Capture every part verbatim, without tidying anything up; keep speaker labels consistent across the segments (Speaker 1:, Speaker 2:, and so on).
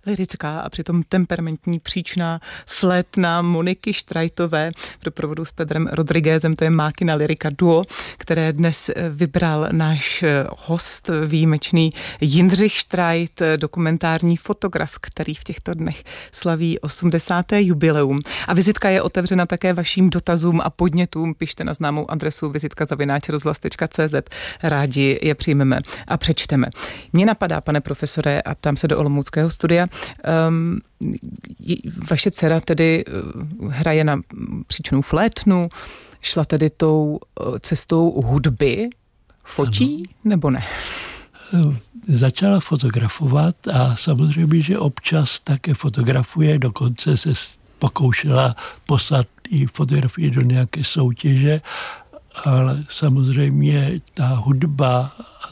Speaker 1: lirická a přitom temperamentní, příčná flétna Moniky Štrajtové v doprovodu s Pedrem Rodriguezem, to je Mákina lyrika duo, které dnes vybral náš host, výjimečný Jindřich Štrajt, dokumentární fotograf, který v těchto dnech slaví osmdesáté jubileum. A vizitka je otevřena také vaším dotazům a podnětům. Pište na známou adresu vizitka zavináč rozhlas tečka cé zet. Rádi je přijmeme a přečteme. Mně napadá, pane profesore, a tam se do olomouckého studia, um, vaše dcera tedy hraje na příčnou flétnu, šla tedy tou cestou hudby, fotí ano. nebo ne?
Speaker 2: Začala fotografovat a samozřejmě, že občas také fotografuje, dokonce se pokoušela poslat i fotografii do nějaké soutěže, ale samozřejmě ta hudba,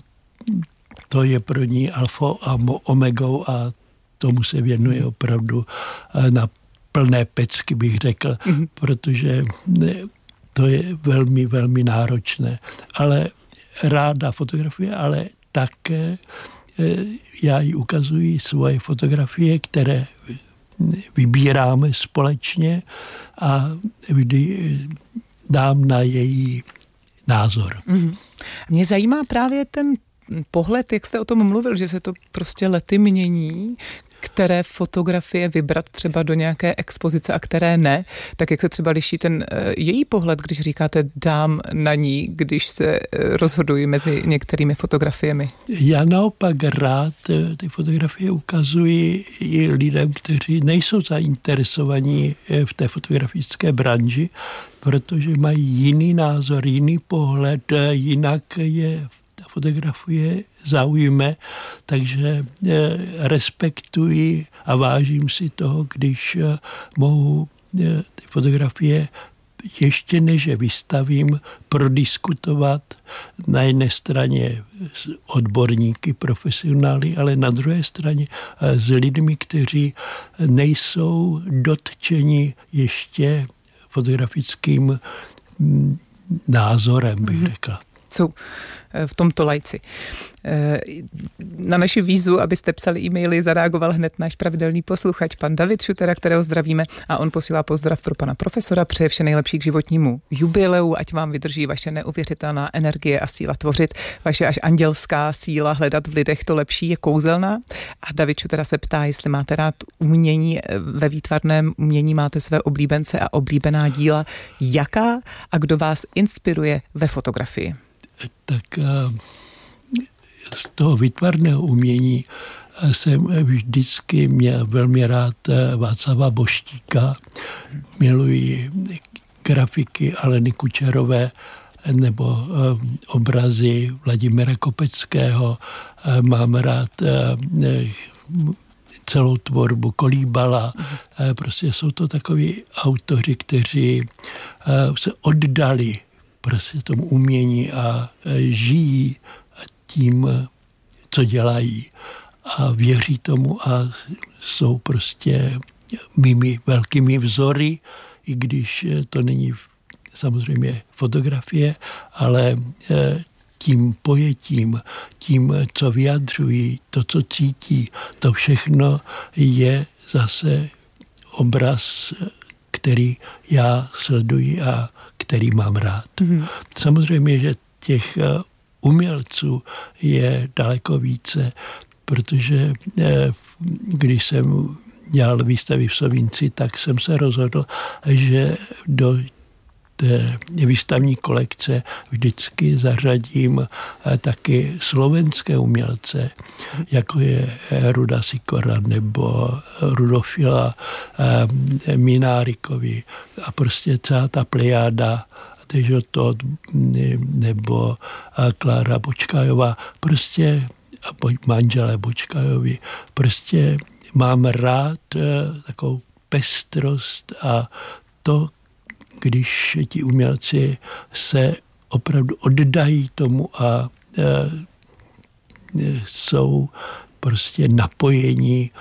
Speaker 2: to je pro ní alfa a omegou a tomu se věnuje opravdu na plné pecky, bych řekl, mm-hmm. protože to je velmi, velmi náročné. Ale ráda fotografuje, ale také já jí ukazuji svoje fotografie, které vybíráme společně a vždy dám na její názor.
Speaker 1: Mm-hmm. Mě zajímá právě ten pohled, jak jste o tom mluvil, že se to prostě lety mění, které fotografie vybrat třeba do nějaké expozice a které ne, tak jak se třeba liší ten její pohled, když říkáte dám na ní, když se rozhodují mezi některými fotografiemi?
Speaker 2: Já naopak rád ty fotografie ukazuji i lidem, kteří nejsou zainteresovaní v té fotografické branži, protože mají jiný názor, jiný pohled, jinak je fotografie zaujme, takže respektuji a vážím si toho, když mohu ty fotografie ještě než je vystavím, prodiskutovat na jedné straně s odborníky, profesionály, ale na druhé straně s lidmi, kteří nejsou dotčeni ještě fotografickým názorem, bych řekla.
Speaker 1: Jsou v tomto lajci. Na naši výzvu, abyste psali e-maily, zareagoval hned náš pravidelný posluchač, pan David Šutera, kterého zdravíme, a on posílá pozdrav pro pana profesora, přeje vše nejlepší k životnímu jubileu, ať vám vydrží vaše neuvěřitelná energie a síla tvořit, vaše až andělská síla hledat v lidech to lepší je kouzelná. A David Šutera se ptá, jestli máte rád umění, ve výtvarném umění máte své oblíbence a oblíbená díla, jaká a kdo vás inspiruje ve fotografii?
Speaker 2: Tak z toho výtvarného umění jsem vždycky měl velmi rád Václava Boštíka, miluji grafiky Aleny Kučerové nebo obrazy Vladimira Kopeckého, mám rád celou tvorbu Kolíbala, prostě jsou to takoví autoři, kteří se oddali prostě tomu umění a žijí tím, co dělají a věří tomu a jsou prostě mými velkými vzory, i když to není samozřejmě fotografie, ale tím pojetím, tím, co vyjadřují, to, co cítí, to všechno je zase obraz, který já sleduji a který mám rád. Mm-hmm. Samozřejmě, že těch umělců je daleko více, protože když jsem dělal výstavy v Sovínci, tak jsem se rozhodl, že do té výstavní kolekce vždycky zařadím taky slovenské umělce, jako je Ruda Sikora nebo Rudofila Minárikovi a prostě celá ta plejáda Dežotot nebo Klára Bočkajová, prostě manželé Bočkajovi, prostě mám rád takovou pestrost a to, když ti umělci se opravdu oddají tomu a e, jsou prostě napojení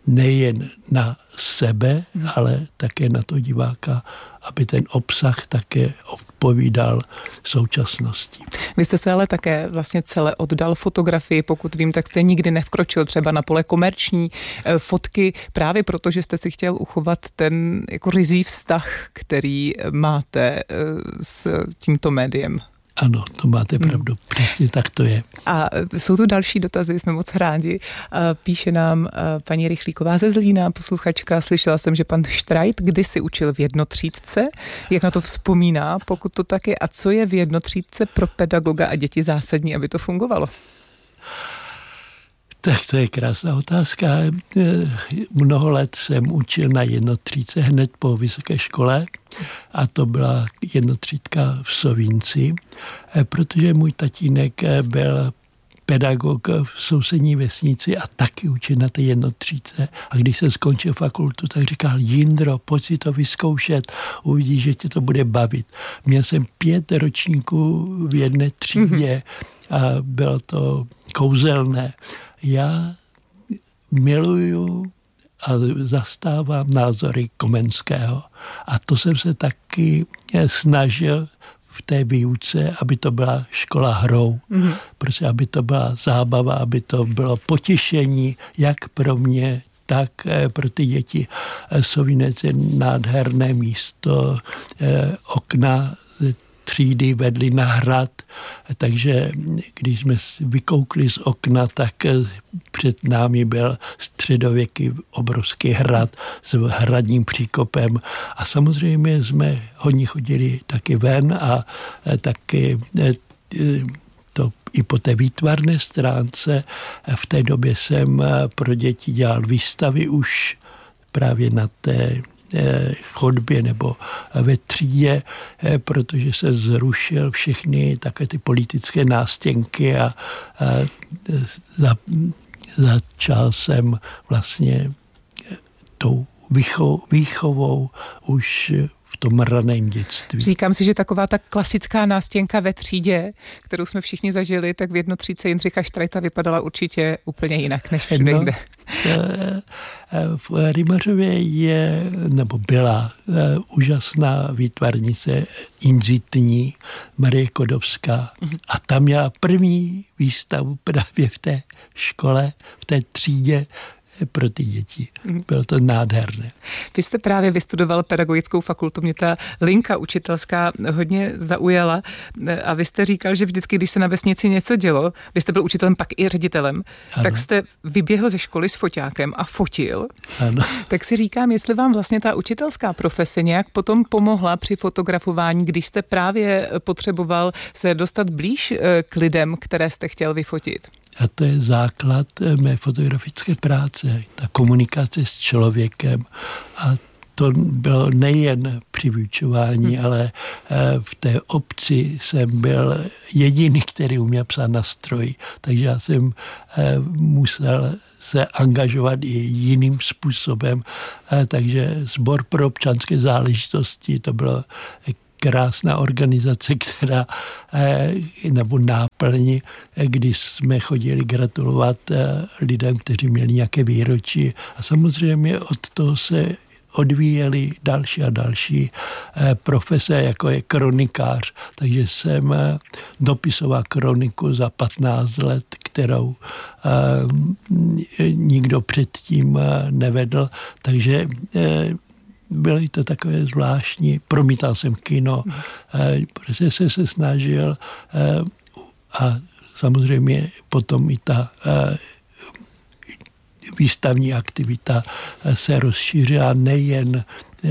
Speaker 2: nejen na sebe, hmm. ale také na to diváka, aby ten obsah také odpovídal současnosti.
Speaker 1: Vy jste se ale také vlastně celé oddal fotografii, pokud vím, tak jste nikdy nevkročil třeba na pole komerční fotky, právě proto, že jste si chtěl uchovat ten jako ryzí vztah, který máte s tímto médiem.
Speaker 2: Ano, to máte pravdu, hmm. přesně tak to je.
Speaker 1: A jsou tu další dotazy, jsme moc rádi. Píše nám paní Rychlíková ze Zlína, posluchačka, slyšela jsem, že pan Štrajt kdysi učil v jednotřídce, jak na to vzpomíná, pokud to tak je, a co je v jednotřídce pro pedagoga a děti zásadní, aby to fungovalo?
Speaker 2: Tak to je krásná otázka. Mnoho let jsem učil na jednotřídce hned po vysoké škole a to byla jednotřídka v Sovínci, protože můj tatínek byl pedagog v sousední vesnici a taky učil na té jednotřídce. A když jsem skončil fakultu, tak říkal: Jindro, pojď si to vyzkoušet, uvidíš, že tě to bude bavit. Měl jsem pět ročníků v jedné třídě a bylo to kouzelné. Já miluju a zastávám názory Komenského. A to jsem se taky snažil v té výuce, aby to byla škola hrou. Mm-hmm. Prostě aby to byla zábava, aby to bylo potěšení, jak pro mě, tak pro ty děti. Sovínec je nádherné místo, okna třídy vedly na hrad, takže když jsme vykoukli z okna, tak před námi byl středověký obrovský hrad s hradním příkopem a samozřejmě jsme hodně chodili taky ven a taky to i po té výtvarné stránce. V té době jsem pro děti dělal výstavy už právě na té chodbě nebo ve třídě, protože se zrušil všechny také ty politické nástěnky a, a za, začal jsem vlastně tou výchov, výchovou už v tom raném dětství.
Speaker 1: Říkám si, že taková ta klasická nástěnka ve třídě, kterou jsme všichni zažili, tak v jednotřídce Jindřicha Štrajta vypadala určitě úplně jinak než všude
Speaker 2: no,
Speaker 1: jinde.
Speaker 2: V Rymařově je, nebo byla úžasná výtvarnice inzitní Marie Kodovská a tam měla první výstavu právě v té škole, v té třídě pro ty děti. Bylo to nádherné.
Speaker 1: Vy jste právě vystudoval pedagogickou fakultu, mě ta linka učitelská hodně zaujala a vy jste říkal, že vždycky, když se na vesnici něco dělo, vy jste byl učitelem, pak i ředitelem, ano. Tak jste vyběhl ze školy s foťákem a fotil. Ano. Tak si říkám, jestli vám vlastně ta učitelská profese nějak potom pomohla při fotografování, když jste právě potřeboval se dostat blíž k lidem, které jste chtěl vyfotit.
Speaker 2: A to je základ mé fotografické práce, ta komunikace s člověkem. A to bylo nejen při vyučování, hmm. ale v té obci jsem byl jediný, který uměl psát na stroji. Takže já jsem musel se angažovat i jiným způsobem. Takže Sbor pro občanské záležitosti, to bylo krásná organizace, která, nebo náplň, kdy jsme chodili gratulovat lidem, kteří měli nějaké výročí. A samozřejmě od toho se odvíjely další a další profese, jako je kronikář. Takže jsem dopisoval kroniku za patnáct let, kterou nikdo předtím nevedl. Takže byly to takové zvláštní, promítal jsem kino, protože jsem se snažil a samozřejmě potom i ta výstavní aktivita se rozšířila nejen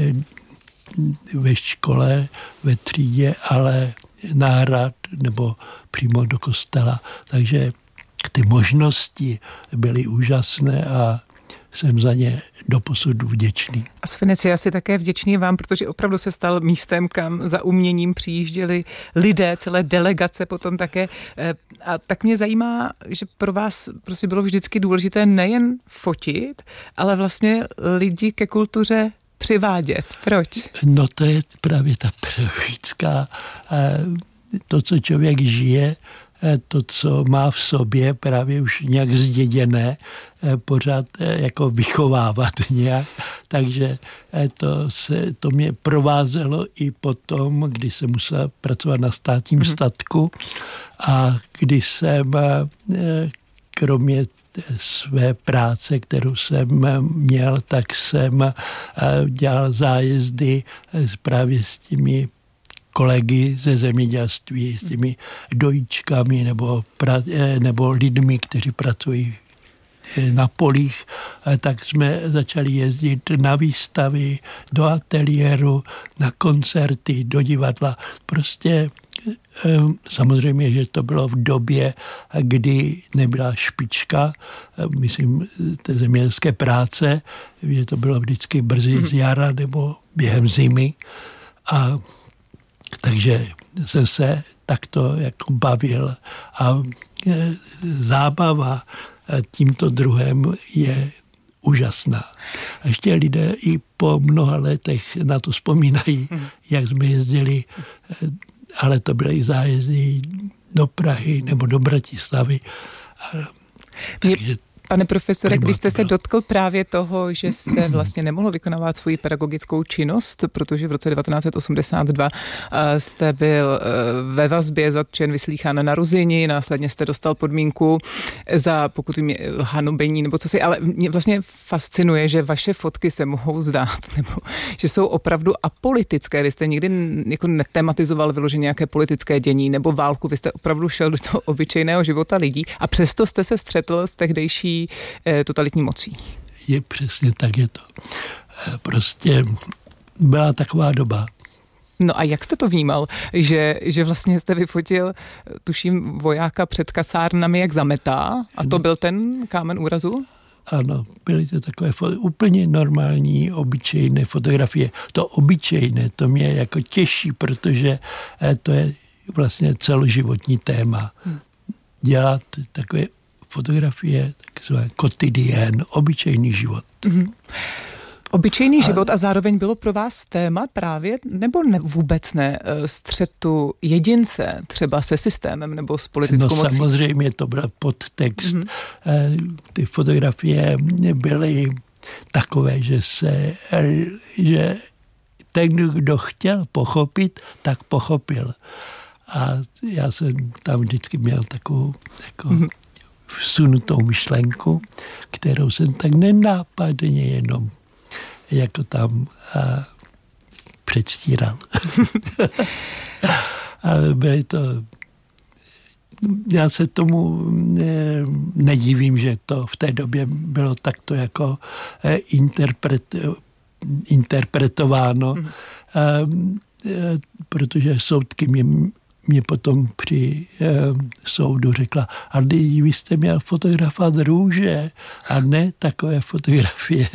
Speaker 2: ve škole, ve třídě, ale na hrad nebo přímo do kostela. Takže ty možnosti byly úžasné a jsem za ně doposud vděčný.
Speaker 1: A Svinec je asi také vděčný vám, protože opravdu se stal místem, kam za uměním přijížděli lidé, celé delegace potom také. A tak mě zajímá, že pro vás prostě bylo vždycky důležité nejen fotit, ale vlastně lidi ke kultuře přivádět. Proč?
Speaker 2: No to je právě ta pedagogická, to, co člověk žije, to, co má v sobě, právě už nějak zděděné, pořád jako vychovávat nějak. Takže to, se, to mě provázelo i potom, kdy jsem musel pracovat na státním mm-hmm. statku a kdy jsem kromě své práce, kterou jsem měl, tak jsem dělal zájezdy právě s těmi kolegy ze zemědělství, s těmi dojíčkami nebo, pra, nebo lidmi, kteří pracují na polích, tak jsme začali jezdit na výstavy, do ateliéru, na koncerty, do divadla. Prostě samozřejmě, že to bylo v době, kdy nebyla špička, myslím, té zemědělské práce, že to bylo vždycky brzy z jara nebo během zimy. A takže jsem se takto jako bavil a zábava tímto druhem je úžasná. A ještě lidé i po mnoha letech na to vzpomínají, jak jsme jezdili, ale to byly i zájezdy do Prahy nebo do Bratislavy.
Speaker 1: Takže pane profesore, když jste se dotkl právě toho, že jste vlastně nemohl vykonávat svoji pedagogickou činnost, protože v roce devatenáct set osmdesát dva jste byl ve vazbě zatčen, vyslýchán na Ruzini, následně jste dostal podmínku za pokud mě hanobení nebo co si, ale mě vlastně fascinuje, že vaše fotky se mohou zdát, nebo že jsou opravdu apolitické. Vy jste nikdy jako netematizoval vyloženě nějaké politické dění nebo válku, vy jste opravdu šel do toho obyčejného života lidí a přesto jste se střetl s tehdejší totalitní mocí.
Speaker 2: Je přesně tak, je to. Prostě byla taková doba.
Speaker 1: No a jak jste to vnímal, že, že vlastně jste vyfotil, tuším, vojáka před kasárnami, jak zametá a to byl ten kámen úrazu?
Speaker 2: Ano, byly to takové úplně normální, obyčejné fotografie. To obyčejné, to mě jako těší, protože to je vlastně celoživotní téma. Dělat takové fotografie, takzvané quotidien, obyčejný život. Mm-hmm.
Speaker 1: Obyčejný a... život a zároveň bylo pro vás téma právě, nebo ne, vůbec ne, střetu jedince třeba se systémem nebo s politickou
Speaker 2: no,
Speaker 1: mocí?
Speaker 2: No samozřejmě to byl podtext. Mm-hmm. Ty fotografie byly takové, že se, že ten, kdo chtěl pochopit, tak pochopil. A já jsem tam vždycky měl takovou jako mm-hmm. vsunutou myšlenku, kterou jsem tak nenápadně jenom jako tam a, předstíral. Ale byly to... Já se tomu ne, nedivím, že to v té době bylo takto jako interpret, interpretováno, mm. a, a, protože soudky mě mě potom při e, soudu řekla, ale vy jste měl fotografovat růže a ne takové fotografie.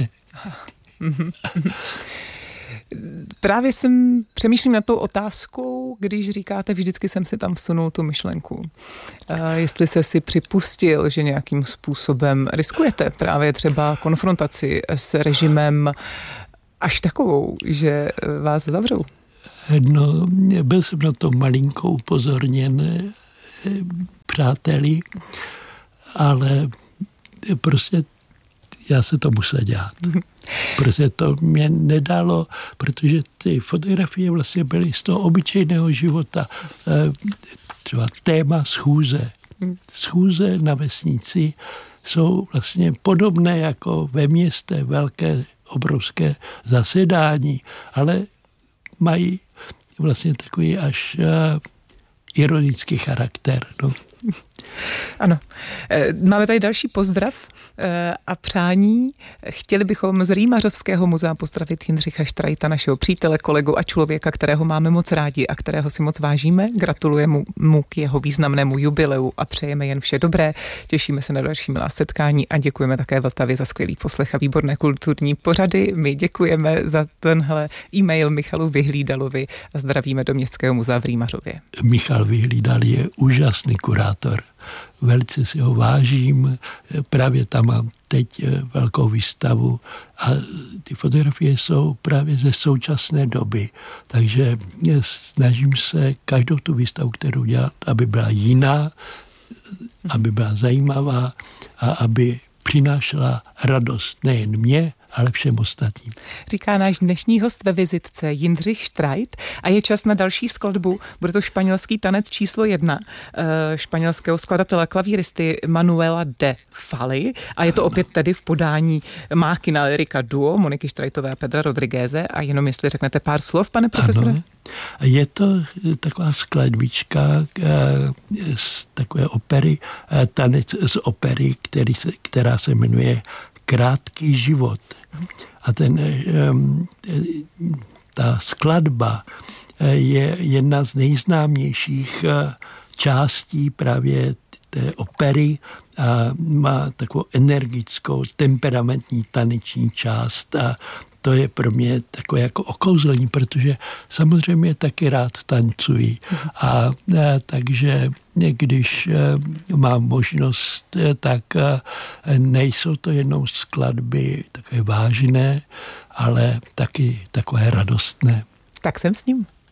Speaker 1: Právě jsem přemýšlím nad tou otázkou, když říkáte, vždycky jsem si tam vsunul tu myšlenku. E, jestli se si připustil, že nějakým způsobem riskujete právě třeba konfrontaci s režimem až takovou, že vás zavřou.
Speaker 2: No, byl jsem na to malinko upozorněn přáteli, ale prostě já se to musel dělat. Prostě to mě nedalo, protože ty fotografie vlastně byly z toho obyčejného života. Třeba téma schůze. Schůze na vesnici jsou vlastně podobné jako ve městě, velké, obrovské zasedání, ale mají vlastně takový až uh, ironický charakter. No.
Speaker 1: Ano. Máme tady další pozdrav a přání. Chtěli bychom z Rýmařovského muzea pozdravit Jindřicha Štrajta, našeho přítele, kolegu a člověka, kterého máme moc rádi a kterého si moc vážíme. Gratulujeme mu k jeho významnému jubileu a přejeme jen vše dobré. Těšíme se na další milá setkání a děkujeme také Vltavě za skvělý poslech a výborné kulturní pořady. My děkujeme za tenhle e-mail Michalu Vyhlídalovi a zdravíme do Městského muzea v Rýmařově.
Speaker 2: Michal Vyhlídal je úžasný kurátor. inspirátor. Velice si ho vážím, právě tam mám teď velkou výstavu a ty fotografie jsou právě ze současné doby, takže snažím se každou tu výstavu, kterou dělat, aby byla jiná, aby byla zajímavá a aby přinášela radost nejen mně, ale všem ostatním.
Speaker 1: Říká náš dnešní host ve vizitce Jindřich Štrajt a je čas na další skladbu. Bude to španělský tanec číslo jedna španělského skladatele klavíristy Manuela de Falla a je to opět tedy v podání Mákina Lyrika Duo, Moniky Štrajtové a Pedra Rodrigueze. A jenom jestli řeknete pár slov, pane profesore.
Speaker 2: Ano. Je to taková skladbička z takové opery, tanec z opery, který se, která se jmenuje Krátký život. A ten, ta skladba je jedna z nejznámějších částí právě té opery a má takovou energickou, temperamentní taneční část a to je pro mě takové jako okouzlení, protože samozřejmě taky rád tancuji. A, a takže když mám možnost, tak nejsou to jenom skladby takové vážné, ale taky takové radostné.
Speaker 1: Tak jsem s ním.